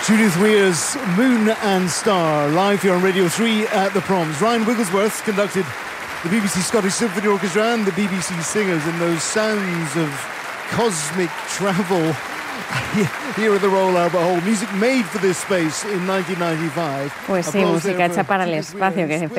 Judith Weir's Moon and Star, live here on Radio 3 at the Proms. Ryan Wigglesworth conducted the BBC Scottish Symphony Orchestra and the BBC Singers in those sounds of cosmic travel. Here at the Royal Albert Hall, music made for this space in 1995. Pues sí, música hecha para el espacio, que